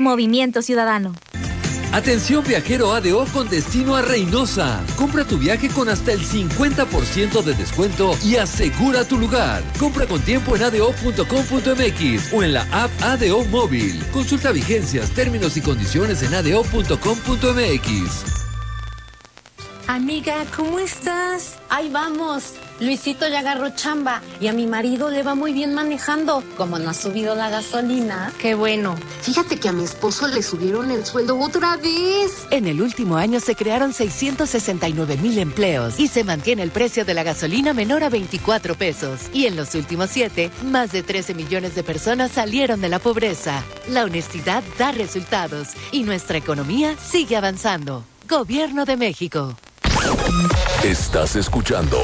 Movimiento Ciudadano. Atención viajero ADO con destino a Reynosa. Compra tu viaje con hasta el 50% de descuento y asegura tu lugar. Compra con tiempo en ado.com.mx o en la app ADO Móvil. Consulta vigencias, términos y condiciones en ado.com.mx. Amiga, ¿cómo estás? Ahí vamos. Luisito ya agarró chamba y a mi marido le va muy bien manejando. Como no ha subido la gasolina. Qué bueno. Fíjate que a mi esposo le subieron el sueldo otra vez. En el último año se crearon 669,000 empleos y se mantiene el precio de la gasolina menor a 24 pesos. Y en los últimos 7, más de 13 millones de personas salieron de la pobreza. La honestidad da resultados y nuestra economía sigue avanzando. Gobierno de México. Estás escuchando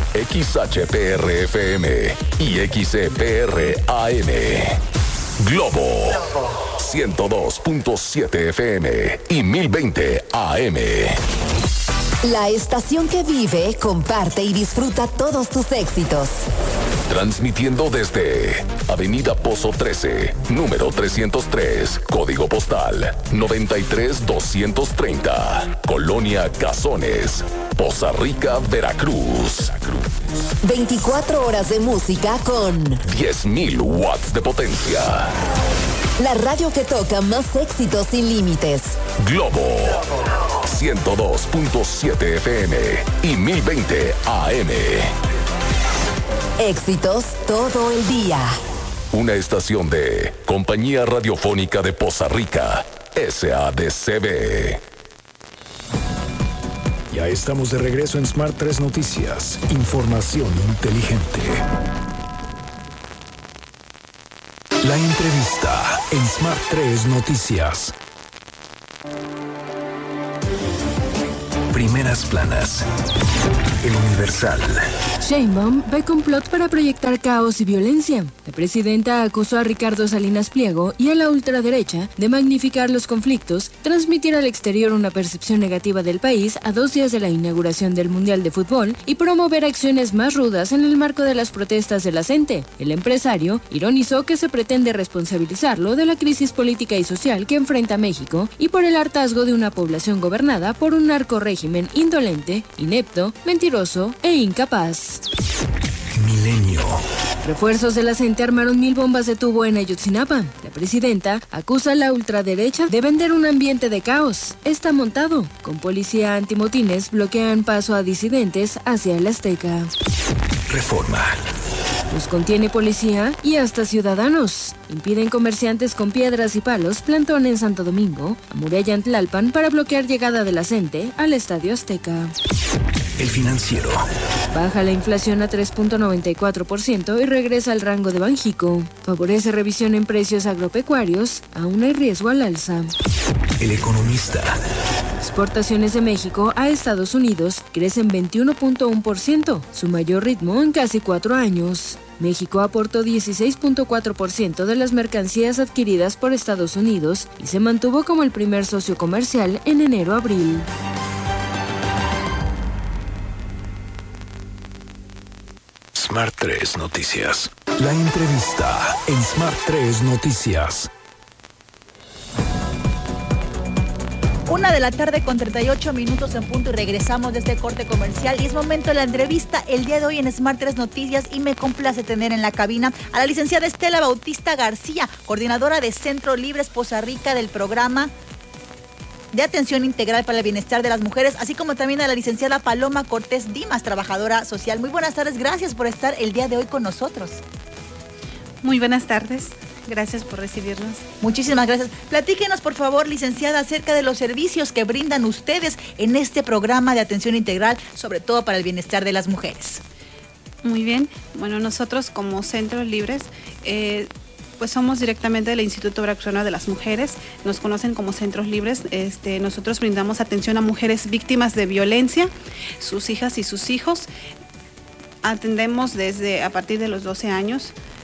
XHPR-FM y XEPR-AM. Globo 102.7 FM y 1020 AM. La estación que vive, comparte y disfruta todos tus éxitos. Transmitiendo desde Avenida Pozo 13, número 303, código postal 93230, Colonia Cazones, Poza Rica, Veracruz. 24 horas de música con 10,000 watts de potencia. La radio que toca más éxitos sin límites. Globo 102.7 FM y 1020 AM. Éxitos todo el día. Una estación de Compañía Radiofónica de Poza Rica, SADCB. Ya estamos de regreso en Smart 3 Noticias. Información inteligente. La entrevista en Smart 3 Noticias. Primeras planas. El Universal. Sheinbaum ve complot para proyectar caos y violencia. La presidenta acusó a Ricardo Salinas Pliego y a la ultraderecha de magnificar los conflictos, transmitir al exterior una percepción negativa del país a 2 días de la inauguración del Mundial de Fútbol y promover acciones más rudas en el marco de las protestas de la CENTE. El empresario ironizó que se pretende responsabilizarlo de la crisis política y social que enfrenta México y por el hartazgo de una población gobernada por un narcorrégimen indolente, inepto, mentiroso e incapaz. Milenio. Refuerzos de la CENTE armaron 1,000 bombas de tubo en Ayotzinapa. La presidenta acusa a la ultraderecha de vender un ambiente de caos. Está montado. Con policía antimotines bloquean paso a disidentes hacia el Azteca. Reforma. Los contiene policía y hasta ciudadanos. Impiden comerciantes con piedras y palos plantón en Santo Domingo, amurallan Tlalpan para bloquear llegada de la CENTE al Estadio Azteca. El Financiero. Baja la inflación a 3.94% y regresa al rango de Banjico. Favorece revisión en precios agropecuarios, aún hay riesgo al alza. El Economista. Exportaciones de México a Estados Unidos crecen 21.1%, su mayor ritmo en casi 4 años. México aportó 16.4% de las mercancías adquiridas por Estados Unidos y se mantuvo como el primer socio comercial en enero-abril. Smart 3 Noticias. La entrevista en Smart 3 Noticias. 1:38 en punto y regresamos de este corte comercial y es momento de la entrevista el día de hoy en Smart 3 Noticias y me complace tener en la cabina a la licenciada Estela Bautista García, coordinadora de Centros Libres Poza Rica del programa de atención integral para el bienestar de las mujeres, así como también a la licenciada Paloma Cortés Dimas, trabajadora social. Muy buenas tardes, gracias por estar el día de hoy con nosotros. Muy buenas tardes. Gracias por recibirnos. Muchísimas gracias. Platíquenos, por favor, licenciada, acerca de los servicios que brindan ustedes en este programa de atención integral, sobre todo para el bienestar de las mujeres. Muy bien. Bueno, nosotros como Centros Libres, pues somos directamente del Instituto Veracruzano de las Mujeres. Nos conocen como Centros Libres. Nosotros brindamos atención a mujeres víctimas de violencia, sus hijas y sus hijos. Atendemos a partir de los 12 años.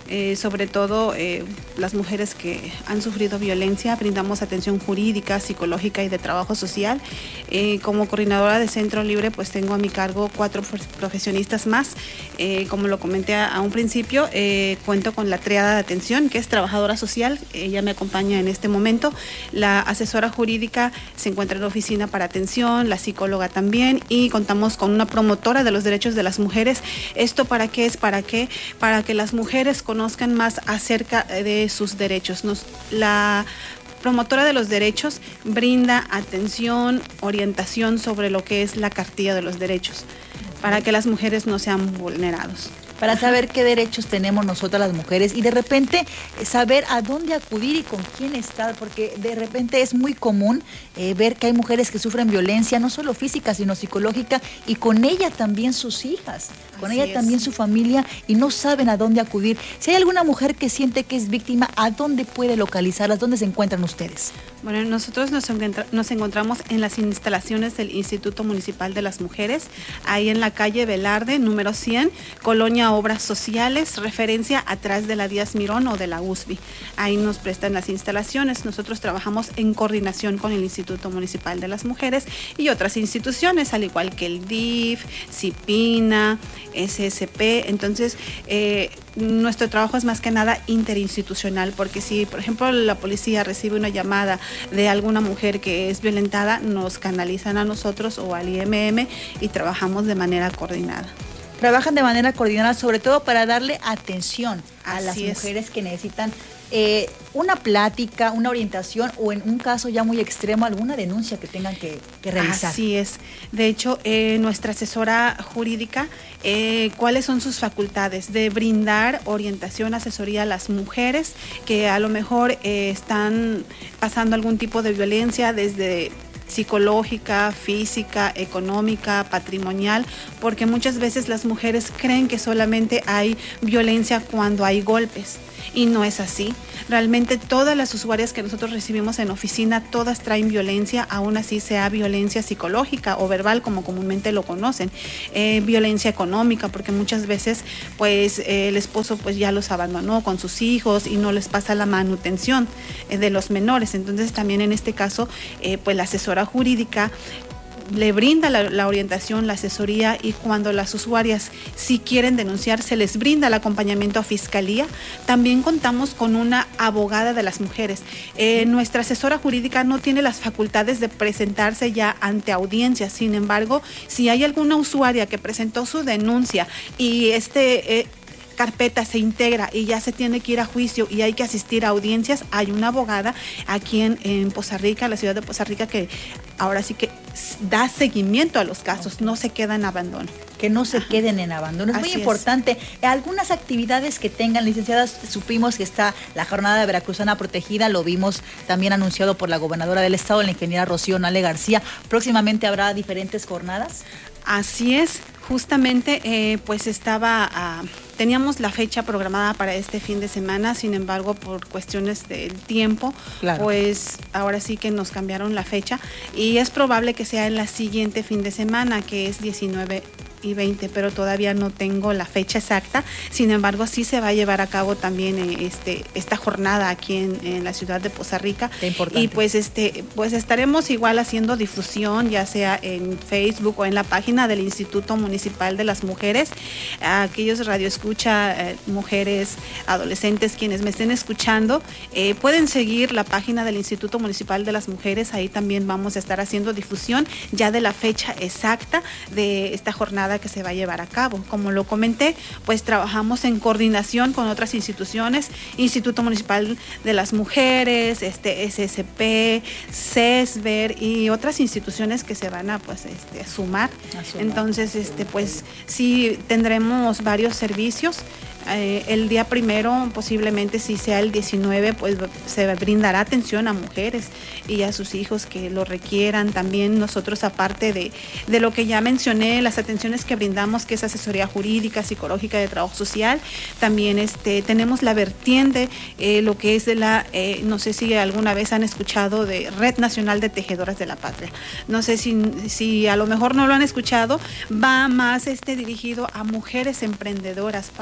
sobre todo las mujeres que han sufrido violencia. Brindamos atención jurídica, psicológica y de trabajo social. Como coordinadora de Centro Libre, pues tengo a mi cargo 4 profesionistas más. Como lo comenté a un principio, cuento con la triada de atención, que es trabajadora social, ella me acompaña en este momento. La asesora jurídica se encuentra en la oficina para atención, la psicóloga también, y contamos con una promotora de los derechos de las mujeres. ¿Esto para qué es? Para que las mujeres conozcan más acerca de sus derechos. La promotora de los derechos brinda atención, orientación sobre lo que es la cartilla de los derechos, para que las mujeres no sean vulnerados. Para saber qué derechos tenemos nosotras las mujeres y de repente saber a dónde acudir y con quién estar, porque de repente es muy común ver que hay mujeres que sufren violencia, no solo física, sino psicológica, y con ella también sus hijas, con ella también su familia, y no saben a dónde acudir. Si hay alguna mujer que siente que es víctima, ¿a dónde puede localizarlas? ¿Dónde se encuentran ustedes? Bueno, nosotros nos encontramos en las instalaciones del Instituto Municipal de las Mujeres, ahí en la calle Velarde, número 100, Colonia Obras Sociales, referencia atrás de la Díaz Mirón o de la USBI. Ahí nos prestan las instalaciones. Nosotros trabajamos en coordinación con el Instituto Municipal de las Mujeres y otras instituciones, al igual que el DIF, CIPINA, SSP. Entonces, nuestro trabajo es más que nada interinstitucional, porque si, por ejemplo, la policía recibe una llamada de alguna mujer que es violentada, nos canalizan a nosotros o al IMM y trabajamos de manera coordinada. Trabajan de manera coordinada, sobre todo para darle atención a las mujeres que necesitan una plática, una orientación o en un caso ya muy extremo, alguna denuncia que tengan que realizar. Así es. De hecho, nuestra asesora jurídica, ¿cuáles son sus facultades? De brindar orientación, asesoría a las mujeres que a lo mejor están pasando algún tipo de violencia, desde psicológica, física, económica, patrimonial, porque muchas veces las mujeres creen que solamente hay violencia cuando hay golpes. Y no es así. Realmente todas las usuarias que nosotros recibimos en oficina, todas traen violencia, aún así sea violencia psicológica o verbal, como comúnmente lo conocen. Violencia económica, porque muchas veces pues el esposo pues ya los abandonó con sus hijos y no les pasa la manutención de los menores. Entonces también en este caso pues la asesora jurídica le brinda la orientación, la asesoría, y cuando las usuarias si quieren denunciar, se les brinda el acompañamiento a fiscalía. También contamos con una abogada de las mujeres. Nuestra asesora jurídica no tiene las facultades de presentarse ya ante audiencias. Sin embargo, si hay alguna usuaria que presentó su denuncia y carpeta se integra y ya se tiene que ir a juicio y hay que asistir a audiencias, hay una abogada aquí en Poza Rica, la ciudad de Poza Rica, que ahora sí que da seguimiento a los casos, no se queda en abandono. Que no se queden en abandono. Es muy importante. Algunas actividades que tengan, licenciadas, supimos que está la jornada de Veracruzana Protegida, lo vimos también anunciado por la gobernadora del estado, la ingeniera Rocío Nale García. Próximamente habrá diferentes jornadas. Así es, justamente pues teníamos la fecha programada para este fin de semana, sin embargo por cuestiones del tiempo, pues ahora sí que nos cambiaron la fecha y es probable que sea en la siguiente fin de semana, que es 19 y 20, pero todavía no tengo la fecha exacta. Sin embargo, sí se va a llevar a cabo también esta jornada aquí en la ciudad de Poza Rica. Y pues pues estaremos igual haciendo difusión, ya sea en Facebook o en la página del Instituto Municipal de las Mujeres. Aquellos radioescucha, mujeres, adolescentes, quienes me estén escuchando, pueden seguir la página del Instituto Municipal de las Mujeres. Ahí también vamos a estar haciendo difusión ya de la fecha exacta de esta jornada que se va a llevar a cabo. Como lo comenté, pues trabajamos en coordinación con otras instituciones, Instituto Municipal de las Mujeres, SSP, CESBER y otras instituciones que se van a sumar. Entonces, pues sí tendremos varios servicios. El día primero, posiblemente si sea el 19, pues se brindará atención a mujeres y a sus hijos que lo requieran. También nosotros, aparte de lo que ya mencioné, las atenciones que brindamos, que es asesoría jurídica, psicológica, de trabajo social, también tenemos la vertiente, lo que es de no sé si alguna vez han escuchado de Red Nacional de Tejedoras de la Patria. No sé si a lo mejor no lo han escuchado, va más dirigido a mujeres emprendedoras para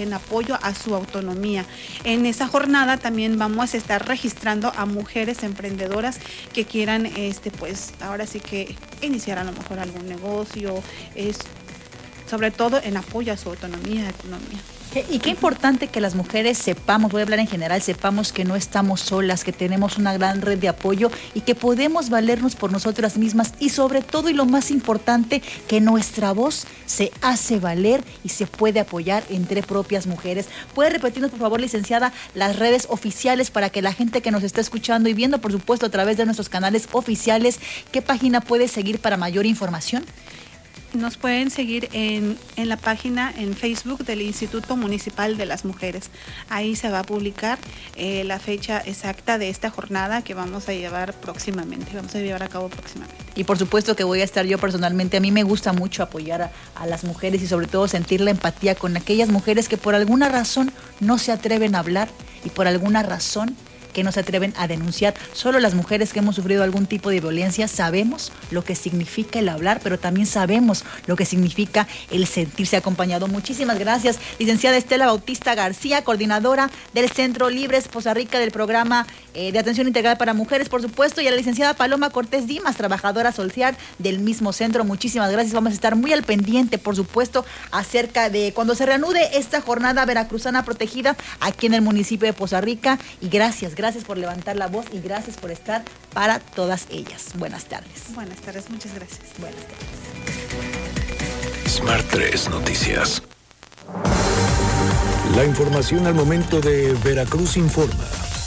en apoyo a su autonomía. En esa jornada también vamos a estar registrando a mujeres emprendedoras que quieran, pues ahora sí que iniciar a lo mejor algún negocio, sobre todo en apoyo a su autonomía, economía. Y qué importante que las mujeres sepamos, voy a hablar en general, sepamos que no estamos solas, que tenemos una gran red de apoyo y que podemos valernos por nosotras mismas y sobre todo y lo más importante, que nuestra voz se hace valer y se puede apoyar entre propias mujeres. ¿Puede repetirnos, por favor, licenciada, las redes oficiales para que la gente que nos está escuchando y viendo, por supuesto, a través de nuestros canales oficiales, qué página puede seguir para mayor información? Nos pueden seguir en la página en Facebook del Instituto Municipal de las Mujeres. Ahí se va a publicar la fecha exacta de esta jornada que vamos a llevar a cabo próximamente. Y por supuesto que voy a estar yo personalmente. A mí me gusta mucho apoyar a las mujeres y sobre todo sentir la empatía con aquellas mujeres que por alguna razón no se atreven a hablar y por alguna razón que no se atreven a denunciar. Solo las mujeres que hemos sufrido algún tipo de violencia sabemos lo que significa el hablar, pero también sabemos lo que significa el sentirse acompañado. Muchísimas gracias, licenciada Estela Bautista García, coordinadora del Centro Libres Poza Rica del programa de atención integral para mujeres, por supuesto, y a la licenciada Paloma Cortés Dimas, trabajadora social del mismo centro. Muchísimas gracias. Vamos a estar muy al pendiente, por supuesto, acerca de cuando se reanude esta jornada veracruzana protegida aquí en el municipio de Poza Rica. Y gracias por levantar la voz y gracias por estar para todas ellas. Buenas tardes. Buenas tardes, muchas gracias. Buenas tardes. Smart 3 Noticias. La información al momento de Veracruz Informa.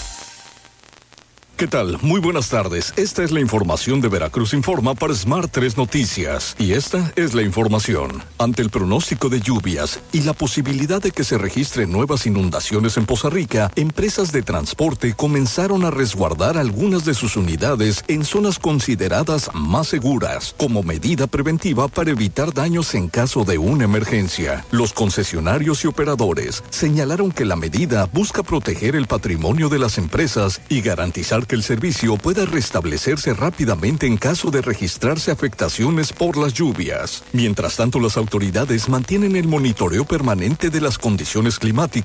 ¿Qué tal? Muy buenas tardes. Esta es la información de Veracruz Informa para Smart 3 Noticias. Y esta es la información. Ante el pronóstico de lluvias y la posibilidad de que se registren nuevas inundaciones en Poza Rica, empresas de transporte comenzaron a resguardar algunas de sus unidades en zonas consideradas más seguras, como medida preventiva para evitar daños en caso de una emergencia. Los concesionarios y operadores señalaron que la medida busca proteger el patrimonio de las empresas y garantizar que el servicio pueda restablecerse rápidamente en caso de registrarse afectaciones por las lluvias. Mientras tanto, las autoridades mantienen el monitoreo permanente de las condiciones climáticas